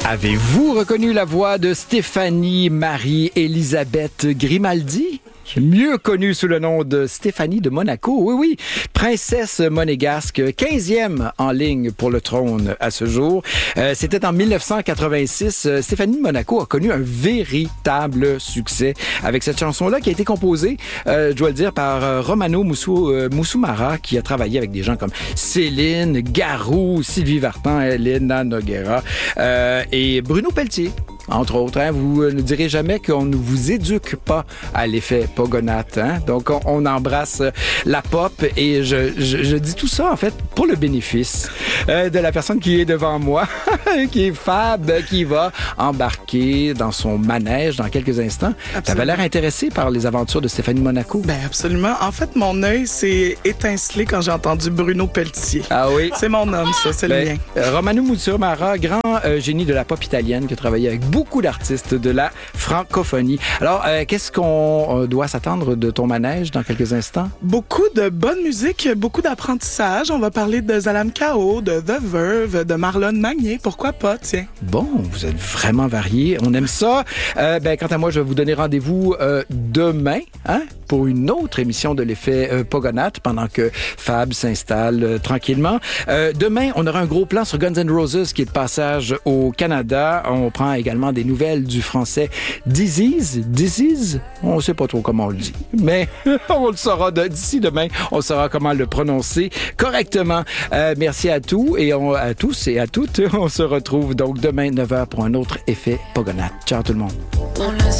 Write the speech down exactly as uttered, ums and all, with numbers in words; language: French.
Avez-vous reconnu la voix de Stéphanie Marie-Élisabeth Grimaldi? Mieux connue sous le nom de Stéphanie de Monaco. Oui, oui, princesse monégasque, quinzième en ligne pour le trône à ce jour. Euh, c'était en dix-neuf cent quatre-vingt-six. Stéphanie de Monaco a connu un véritable succès avec cette chanson-là qui a été composée, euh, je dois le dire, par euh, Romano Moussou, euh, Moussoumara, qui a travaillé avec des gens comme Céline, Garou, Sylvie Vartan, Elena Noguera euh, et Bruno Pelletier. Entre autres, hein, vous ne direz jamais qu'on ne vous éduque pas à l'effet Pogonat. Hein? Donc, on, on embrasse la pop et je, je, je dis tout ça, en fait, pour le bénéfice euh, de la personne qui est devant moi, qui est Fab, qui va embarquer dans son manège dans quelques instants. Tu avais l'air intéressé par les aventures de Stéphanie Monaco. Ben absolument. En fait, mon œil s'est étincelé quand j'ai entendu Bruno Pelletier. Ah oui? C'est mon homme, ça, c'est ben, le mien. Euh, Romano Moussoumara, grand euh, génie de la pop italienne qui a travaillé avec beaucoup d'artistes de la francophonie. Alors, euh, qu'est-ce qu'on euh, doit s'attendre de ton manège dans quelques instants? Beaucoup de bonne musique, beaucoup d'apprentissage. On va parler de Zalam Kao, de The Verve, de Marlon Magnier. Pourquoi pas, tiens? Bon, vous êtes vraiment variés. On aime ça. Euh, ben, quant à moi, je vais vous donner rendez-vous euh, demain, hein, pour une autre émission de l'effet euh, Pogonat, pendant que Fab s'installe euh, tranquillement. Euh, demain, on aura un gros plan sur Guns N' Roses qui est de passage au Canada. On prend également des nouvelles du français Disease. Disease? On ne sait pas trop comment on le dit, mais on le saura de, d'ici demain. On saura comment le prononcer correctement. Euh, merci à tous et on, à tous et à toutes. On se retrouve donc demain neuf heures pour un autre effet Pogonat. Ciao tout le monde.